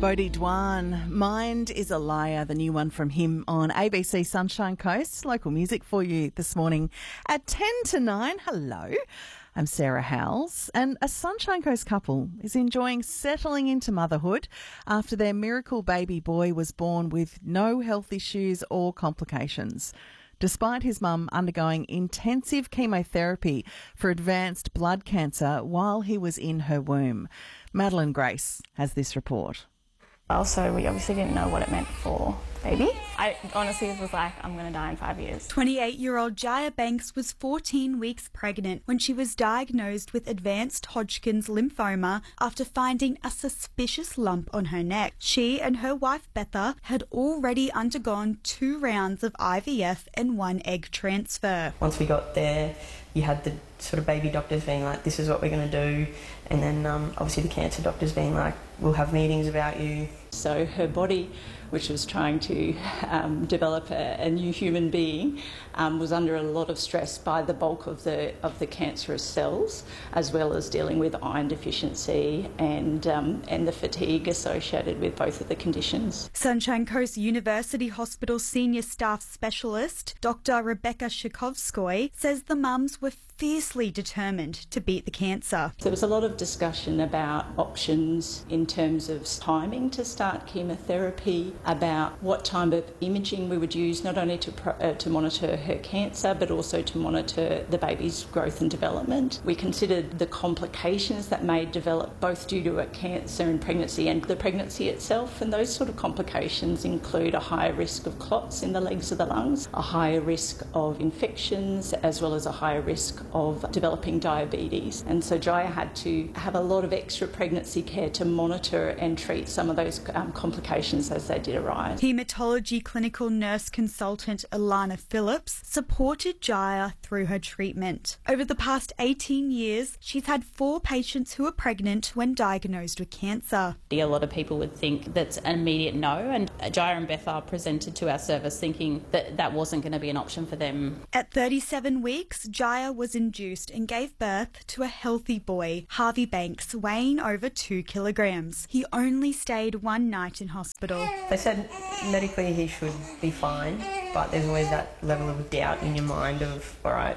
Bodhi Dwan, Mind is a Liar, the new one from him on ABC Sunshine Coast. Local music for you this morning at 10 to 9. Hello, I'm Sarah Howells, and a Sunshine Coast couple is enjoying settling into motherhood after their miracle baby boy was born with no health issues or complications, despite his mum undergoing intensive chemotherapy for advanced blood cancer while he was in her womb. Madeline Grace has this report. Also, we obviously didn't know what it meant for baby. I honestly was like, I'm going to die in 5 years. 28-year-old Jaya Banks was 14 weeks pregnant when she was diagnosed with advanced Hodgkin's lymphoma after finding a suspicious lump on her neck. She and her wife Betha had already undergone 2 rounds of IVF and 1 egg transfer. Once we got there, you had the sort of baby doctors being like, this is what we're going to do. And then obviously the cancer doctors being like, we'll have meetings about you. So her body, which was trying to develop a new human being, was under a lot of stress by the bulk of the cancerous cells, as well as dealing with iron deficiency and the fatigue associated with both of the conditions. Sunshine Coast University Hospital Senior Staff Specialist Dr. Rebecca Shikovskoy says the mums were fiercely determined to beat the cancer. There was a lot of discussion about options in terms of timing to start chemotherapy, about what type of imaging we would use, not only to monitor her cancer but also to monitor the baby's growth and development. We considered the complications that may develop both due to a cancer in pregnancy and the pregnancy itself, and those sort of complications include a higher risk of clots in the legs of the lungs, a higher risk of infections, as well as a higher risk of developing diabetes. And so Jaya had to have a lot of extra pregnancy care to monitor and treat some of those complications as they did arise. Haematology clinical nurse consultant Alana Phillips supported Jaya through her treatment. Over the past 18 years, she's had 4 patients who were pregnant when diagnosed with cancer. A lot of people would think that's an immediate no, and Jaya and Betha presented to our service thinking that that wasn't going to be an option for them. At 37 weeks, Jaya was induced and gave birth to a healthy boy, Harvey Banks, weighing over 2 kilograms. He only stayed 1 night in hospital. They said medically he should be fine, but there's always that level of doubt in your mind of, all right,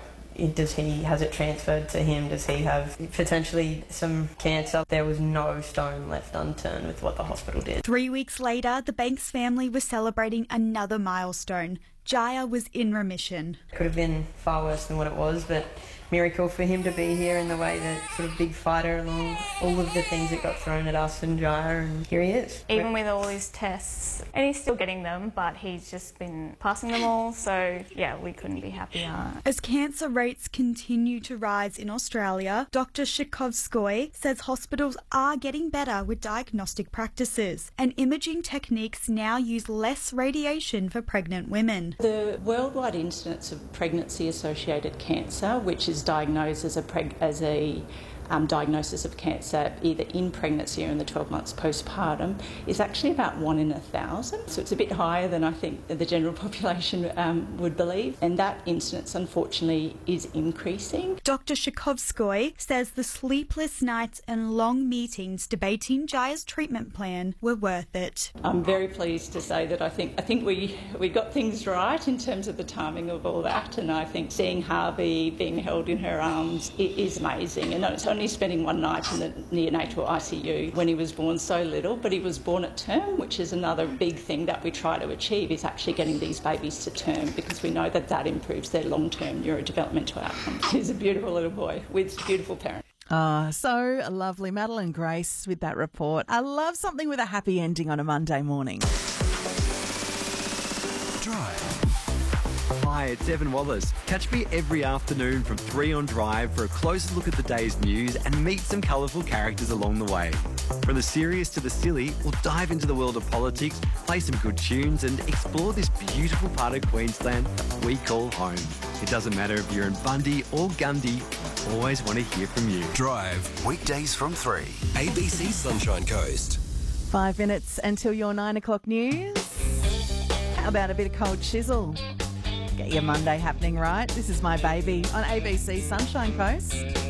has it transferred to him? Does he have potentially some cancer? There was no stone left unturned with what the hospital did. 3 weeks later, the Banks family was celebrating another milestone. Jaya was in remission. Could have been far worse than what it was, but miracle for him to be here in the way that sort of big fighter along all of the things that got thrown at us and Jaya, and here he is. Even with all these tests, and he's still getting them, but he's just been passing them all, so yeah, we couldn't be happier. As cancer rates continue to rise in Australia, Dr. Shikovskoy says hospitals are getting better with diagnostic practices, and imaging techniques now use less radiation for pregnant women. The worldwide incidence of pregnancy-associated cancer, which is diagnosed as a diagnosis of cancer either in pregnancy or in the 12 months postpartum, is actually about 1 in 1,000. So it's a bit higher than I think the general population would believe, and that incidence unfortunately is increasing. Dr. Shikovskoy says the sleepless nights and long meetings debating Jaya's treatment plan were worth it. I'm very pleased to say that I think we got things right in terms of the timing of all that, and I think seeing Harvey being held in her arms is amazing. And it's only spending 1 night in the neonatal ICU when he was born so little, but he was born at term, which is another big thing that we try to achieve, is actually getting these babies to term, because we know that that improves their long-term neurodevelopmental outcomes. He's a beautiful little boy with beautiful parents. So lovely. Madeline Grace with that report. I love something with a happy ending on a Monday morning. Drive. Hi, it's Evan Wallace. Catch me every afternoon from 3 on Drive for a closer look at the day's news and meet some colourful characters along the way. From the serious to the silly, we'll dive into the world of politics, play some good tunes and explore this beautiful part of Queensland that we call home. It doesn't matter if you're in Bundy or Gundy, I always want to hear from you. Drive, weekdays from 3. ABC Sunshine Coast. 5 minutes until your 9 o'clock news. How about a bit of cold chisel? Get your Monday happening right. This is My Baby on ABC Sunshine Coast.